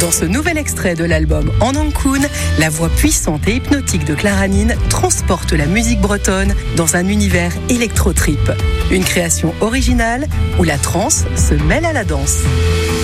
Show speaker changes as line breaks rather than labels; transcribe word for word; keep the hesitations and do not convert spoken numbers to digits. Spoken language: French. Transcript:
Dans ce nouvel extrait de l'album En Ankun, la voix puissante et hypnotique de Clara Nin transporte la musique bretonne dans un univers électro-trip. Une création originale où la trance se mêle à la danse.